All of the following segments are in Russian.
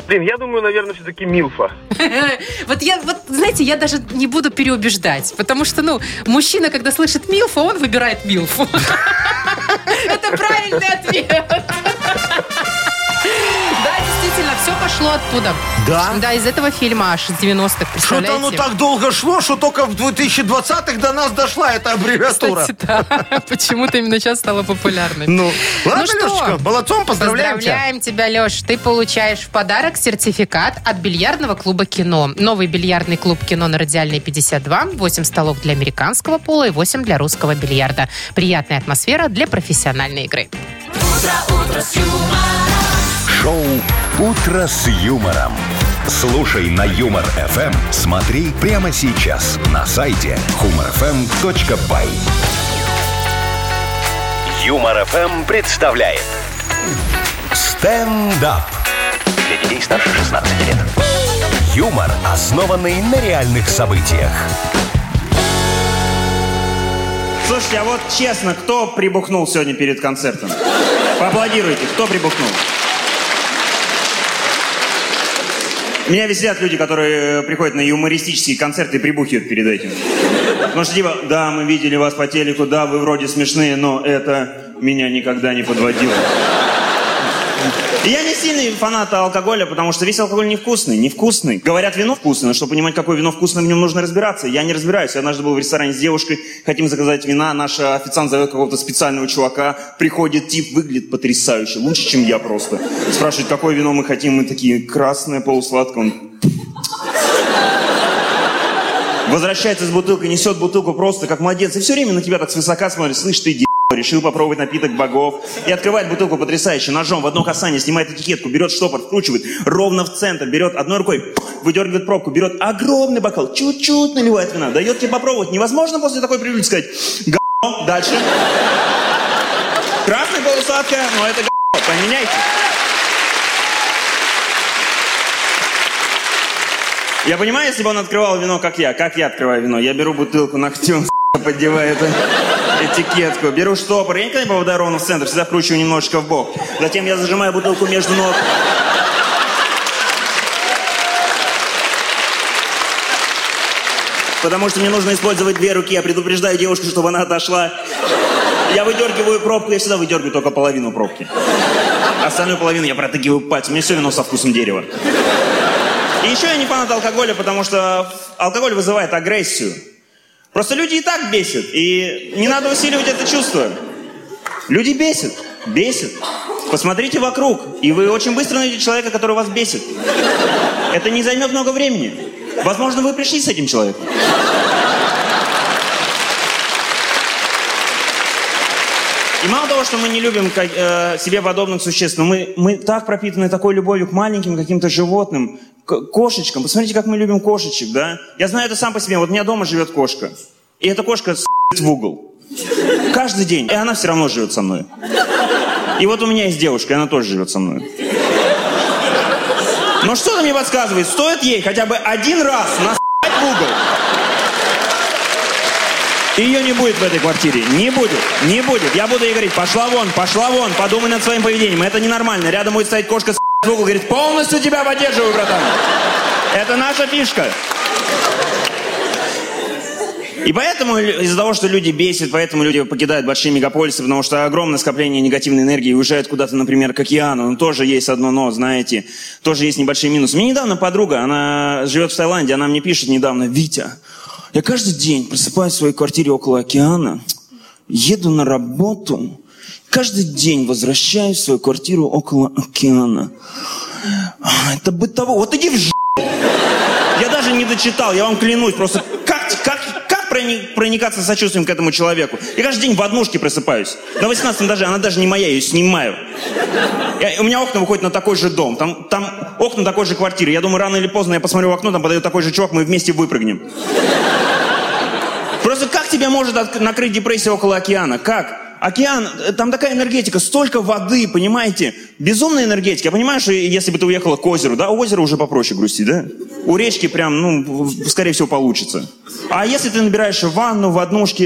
Блин, я думаю, наверное, все-таки Милфа. Знаете, я даже не буду переубеждать, потому что, мужчина, когда слышит Милфа, он выбирает Милфу. Это правильный ответ. Да, действительно, все пошло оттуда. Да? Да, из этого фильма аж из 90-х, представляете? Что-то оно так долго шло, что только в 2020-х до нас дошла эта аббревиатура. Кстати, да. Почему-то именно сейчас стала популярной. Ладно, что? Лешечка, молодцом, поздравляем тебя. Поздравляем тебя, Леш. Ты получаешь в подарок сертификат от бильярдного клуба «Кино». Новый бильярдный клуб «Кино» на Радиальной 52. 8 столов для американского пола и 8 для русского бильярда. Приятная атмосфера для профессиональной игры. Утро с юмором. Шоу «Утро с юмором». Слушай на Юмор ФМ. Смотри прямо сейчас на сайте humorfm.by. Юмор ФМ представляет стендап. Для детей старше 16 лет. Юмор, основанный на реальных событиях. Слушайте, а вот честно, кто прибухнул сегодня перед концертом? Поаплодируйте, кто прибухнул? Меня веселят люди, которые приходят на юмористические концерты и прибухивают перед этим. Потому что да, мы видели вас по телеку, да, вы вроде смешные, но это меня никогда не подводило. И я не сильный фанат алкоголя, потому что весь алкоголь невкусный. Говорят, вино вкусное, но чтобы понимать, какое вино вкусное, в нем нужно разбираться. Я не разбираюсь. Я однажды был в ресторане с девушкой, хотим заказать вина, наш официант зовет какого-то специального чувака, приходит тип, выглядит потрясающе, лучше, чем я просто. Спрашивает, какое вино мы хотим, мы такие, красное, полусладкое. Он... Возвращается с бутылкой, несет бутылку просто как младенец, и все время на тебя так свысока смотрит, слышь, ты решил попробовать напиток богов. И открывает бутылку потрясающе, ножом в одно касание, снимает этикетку, берет штопор, вкручивает ровно в центр, берет одной рукой, выдергивает пробку, берет огромный бокал, чуть-чуть наливает вина, дает тебе попробовать. Невозможно после такой привычки сказать говно, дальше. Красное полусладкое, но это говно, поменяйте. Я понимаю, если бы он открывал вино, как я открываю вино. Я беру бутылку ногтем, поддеваю этикетку, беру штопор, я никогда не попадаю ровно в центр, всегда вкручиваю немножечко в бок. Затем я зажимаю бутылку между ног. Потому что мне нужно использовать две руки, я предупреждаю девушку, чтобы она отошла. Я выдергиваю пробку, я всегда выдергиваю только половину пробки. Остальную половину я протыкиваю пальцем, у меня все вино со вкусом дерева. И еще я не фанат алкоголя, потому что алкоголь вызывает агрессию. Просто люди и так бесят, и не надо усиливать это чувство. Люди бесят. Посмотрите вокруг, и вы очень быстро найдете человека, который вас бесит. Это не займет много времени. Возможно, вы пришли с этим человеком. И мало того, что мы не любим себе подобных существ, но мы так пропитаны такой любовью к маленьким каким-то животным, к кошечкам. Посмотрите, как мы любим кошечек, да? Я знаю это сам по себе. Вот у меня дома живет кошка. И эта кошка в угол. Каждый день. И она все равно живет со мной. И вот у меня есть девушка, и она тоже живет со мной. Но что-то мне подсказывает, стоит ей хотя бы один раз насать в угол. Ее не будет в этой квартире. Не будет. Я буду ей говорить, пошла вон, подумай над своим поведением. Это ненормально. Рядом будет стоять кошка в угол, говорит, полностью тебя поддерживаю, братан. Это наша фишка. И поэтому, из-за того, что люди бесят, поэтому люди покидают большие мегаполисы, потому что огромное скопление негативной энергии уезжает куда-то, например, к океану. Но тоже есть одно но, знаете, тоже есть небольшие минусы. Мне недавно подруга, она живет в Таиланде, она мне пишет недавно, Витя, я каждый день просыпаюсь в своей квартире около океана, еду на работу, каждый день возвращаюсь в свою квартиру около океана. Это бытово. Вот иди в ж***. Я даже не дочитал, я вам клянусь, просто как проникаться сочувствием к этому человеку? Я каждый день в однушке просыпаюсь. На 18 этаже, она даже не моя, я ее снимаю. У меня окна выходят на такой же дом, там окна такой же квартиры. Я думаю, рано или поздно я посмотрю в окно, там подойдет такой же чувак, мы вместе выпрыгнем. Просто как тебя может накрыть депрессия около океана? Как? Океан, там такая энергетика, столько воды, понимаете? Безумная энергетика. Я понимаю, что если бы ты уехала к озеру, да, у озера уже попроще грустить, да? У речки прям, скорее всего, получится. А если ты набираешь ванну в однушке...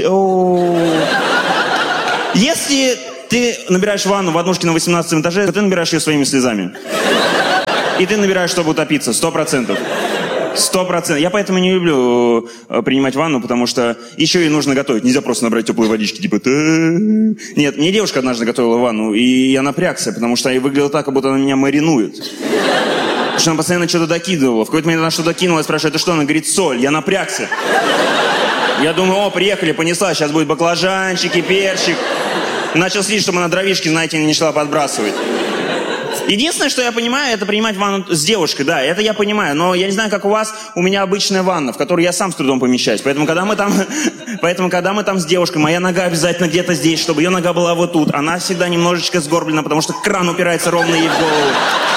Если ты набираешь ванну в однушке на 18 этаже, то ты набираешь ее своими слезами. И ты набираешь, чтобы утопиться, 100%. 100%. Я поэтому не люблю принимать ванну, потому что еще и нужно готовить. Нельзя просто набрать теплой водички, типа... Нет, мне девушка однажды готовила ванну, и я напрягся, потому что я выглядел так, как будто она меня маринует. Потому что она постоянно что-то докидывала. В какой-то момент она что-то кинула, я спрашиваю, это что? Она говорит, соль. Я напрягся. Я думаю, приехали, понесла, сейчас будет баклажанчики, перчик. Начал следить, чтобы она дровишки, знаете, не шла подбрасывать. Единственное, что я понимаю, это принимать ванну с девушкой, да, это я понимаю. Но я не знаю, как у вас, у меня обычная ванна, в которой я сам с трудом помещаюсь. Поэтому, когда мы там с девушкой, моя нога обязательно где-то здесь, чтобы ее нога была вот тут. Она всегда немножечко сгорблена, потому что кран упирается ровно ей в голову.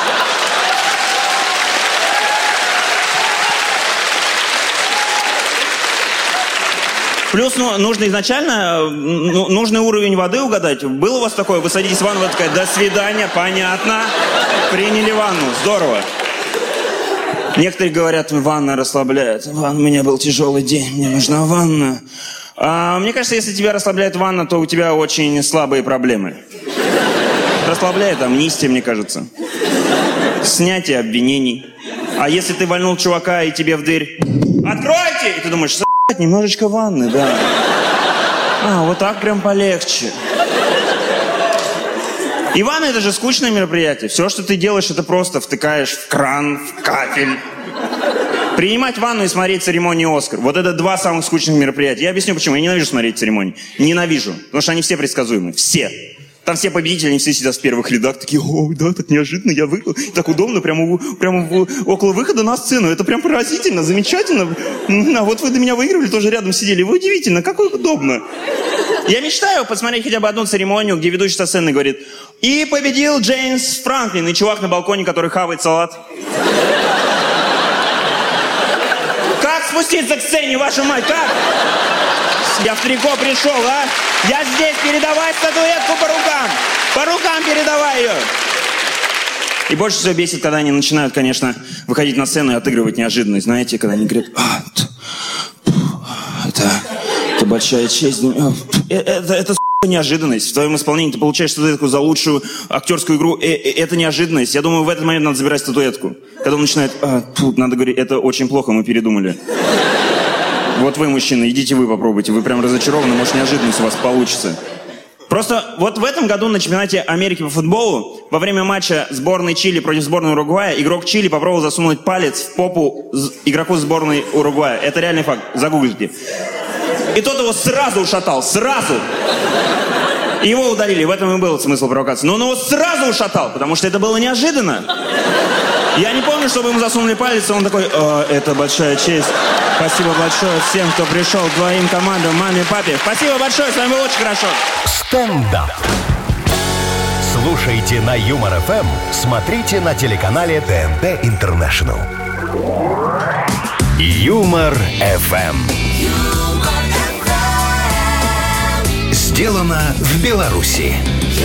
Плюс нужно изначально нужный уровень воды угадать. Было у вас такое? Вы садитесь в ванну, вы такая, до свидания, понятно. Приняли ванну, здорово. Некоторые говорят, ванна расслабляет. У меня был тяжелый день, мне нужна ванна. Мне кажется, если тебя расслабляет ванна, то у тебя очень слабые проблемы. Расслабляет амнистия, мне кажется. Снятие обвинений. А если ты вальнул чувака, и тебе в дверь «Откройте!» И ты думаешь, немножечко ванны, да. Вот так прям полегче. И ванна — это же скучное мероприятие. Все, что ты делаешь, это просто втыкаешь в кран, в кафель. Принимать ванну и смотреть церемонию «Оскар». Вот это два самых скучных мероприятия. Я объясню, почему. Я ненавижу смотреть церемонии. Ненавижу. Потому что они все предсказуемы. Все. Там все победители, они все сидят в первых рядах, такие, да, так неожиданно, я выиграл, так удобно, прямо около выхода на сцену, это прям поразительно, замечательно. А вот вы до меня выигрывали, тоже рядом сидели, вы удивительно, как удобно. Я мечтаю посмотреть хотя бы одну церемонию, где ведущий со сцены говорит, и победил Джеймс Франклин, и чувак на балконе, который хавает салат. Как спуститься к сцене, ваша мать, как? Я в трико пришел, а? Я здесь, передавай статуэтку по рукам. По рукам передавай ее. И больше всего бесит, когда они начинают, конечно, выходить на сцену и отыгрывать неожиданность. Знаете, когда они говорят, это большая честь. Это неожиданность. В твоем исполнении ты получаешь статуэтку за лучшую актерскую игру. Это неожиданность. Я думаю, в этот момент надо забирать статуэтку. Когда он начинает, надо говорить, это очень плохо, мы передумали. Вот вы, мужчина, идите вы попробуйте. Вы прям разочарованы, может, неожиданность у вас получится. Просто вот в этом году на чемпионате Америки по футболу во время матча сборной Чили против сборной Уругвая игрок Чили попробовал засунуть палец в попу игроку сборной Уругвая. Это реальный факт. Загуглите. И тот его сразу ушатал. Сразу. И его удалили. В этом и был смысл провокации. Но он его сразу ушатал, потому что это было неожиданно. Я не помню, чтобы ему засунули палец, и он такой, это большая честь. Спасибо большое всем, кто пришел, твоим командам, маме, папе. Спасибо большое, с вами было очень хорошо. Стендап. Слушайте на Юмор ФМ, смотрите на телеканале ТНТ Интернешнл. Юмор ФМ. Сделано в Беларуси.